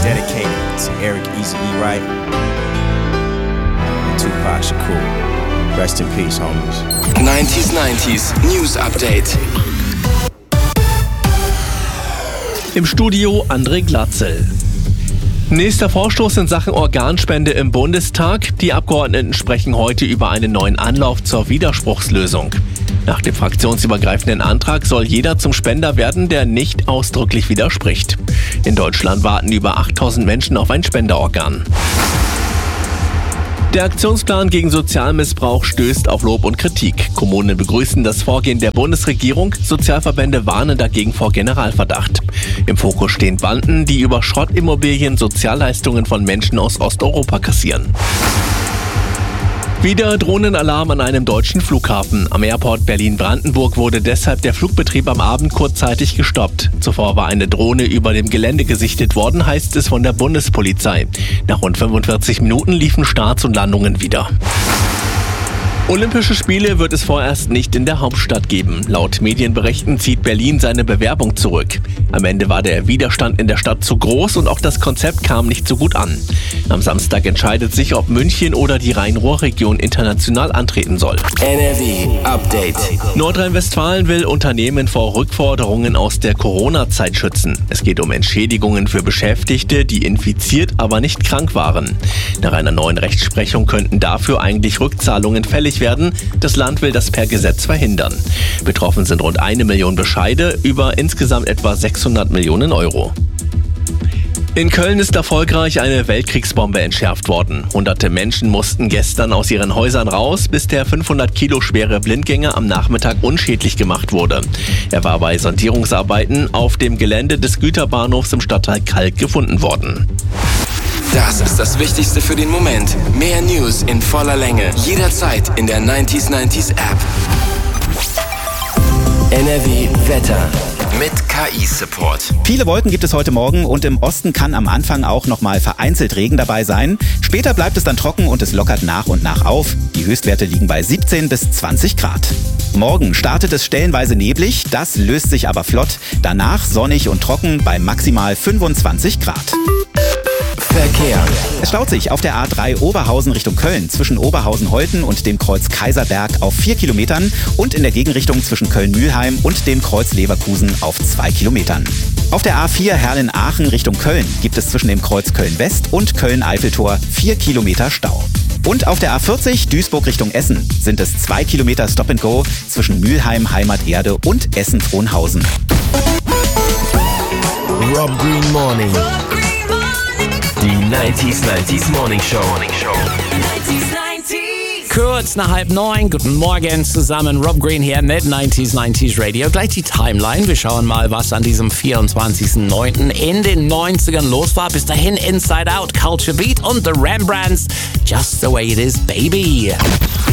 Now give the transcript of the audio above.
dedicated to Eric Eazy-E Wright and Tupac Shakur. Rest in peace, homies. 90s News Update. Im Studio André Glatzel. Nächster Vorstoß in Sachen Organspende im Bundestag. Die Abgeordneten sprechen heute über einen neuen Anlauf zur Widerspruchslösung. Nach dem fraktionsübergreifenden Antrag soll jeder zum Spender werden, der nicht ausdrücklich widerspricht. In Deutschland warten über 8000 Menschen auf ein Spenderorgan. Der Aktionsplan gegen Sozialmissbrauch stößt auf Lob und Kritik. Kommunen begrüßen das Vorgehen der Bundesregierung, Sozialverbände warnen dagegen vor Generalverdacht. Im Fokus stehen Banden, die über Schrottimmobilien Sozialleistungen von Menschen aus Osteuropa kassieren. Wieder Drohnenalarm an einem deutschen Flughafen. Am Airport Berlin-Brandenburg wurde deshalb der Flugbetrieb am Abend kurzzeitig gestoppt. Zuvor war eine Drohne über dem Gelände gesichtet worden, heißt es von der Bundespolizei. Nach rund 45 Minuten liefen Starts und Landungen wieder. Olympische Spiele wird es vorerst nicht in der Hauptstadt geben. Laut Medienberichten zieht Berlin seine Bewerbung zurück. Am Ende war der Widerstand in der Stadt zu groß und auch das Konzept kam nicht so gut an. Am Samstag entscheidet sich, ob München oder die Rhein-Ruhr-Region international antreten soll. NRW Update. Nordrhein-Westfalen will Unternehmen vor Rückforderungen aus der Corona-Zeit schützen. Es geht um Entschädigungen für Beschäftigte, die infiziert, aber nicht krank waren. Nach einer neuen Rechtsprechung könnten dafür eigentlich Rückzahlungen fällig werden. Das Land will das per Gesetz verhindern. Betroffen sind rund 1 Million Bescheide über insgesamt etwa 600 Millionen Euro. In Köln ist erfolgreich eine Weltkriegsbombe entschärft worden. Hunderte Menschen mussten gestern aus ihren Häusern raus, bis der 500 Kilo schwere Blindgänger am Nachmittag unschädlich gemacht wurde. Er war bei Sondierungsarbeiten auf dem Gelände des Güterbahnhofs im Stadtteil Kalk gefunden worden. Das ist das Wichtigste für den Moment. Mehr News in voller Länge. Jederzeit in der 90s App. NRW Wetter. Mit KI-Support. Viele Wolken gibt es heute Morgen und im Osten kann am Anfang auch nochmal vereinzelt Regen dabei sein. Später bleibt es dann trocken und es lockert nach und nach auf. Die Höchstwerte liegen bei 17 bis 20 Grad. Morgen startet es stellenweise neblig, das löst sich aber flott. Danach sonnig und trocken bei maximal 25 Grad. Verkehr. Es staut sich auf der A3 Oberhausen Richtung Köln zwischen Oberhausen-Holten und dem Kreuz Kaiserberg auf 4 Kilometern und in der Gegenrichtung zwischen Köln-Mühlheim und dem Kreuz Leverkusen auf 2 Kilometern. Auf der A4 Herrlen-Aachen Richtung Köln gibt es zwischen dem Kreuz Köln-West und Köln-Eiffeltor 4 Kilometer Stau. Und auf der A40 Duisburg Richtung Essen sind es 2 Kilometer Stop and Go zwischen Mülheim, Heimaterde und Essen-Frohnhausen. Rob Green Morning. Die 90s Morning Show. Kurz nach 8:30, guten Morgen zusammen, Rob Green hier mit 90s Radio. Gleich die Timeline, wir schauen mal, was an diesem 24.09. in den 90ern los war. Bis dahin Inside Out, Culture Beat und The Rembrandts, Just the Way It Is, Baby.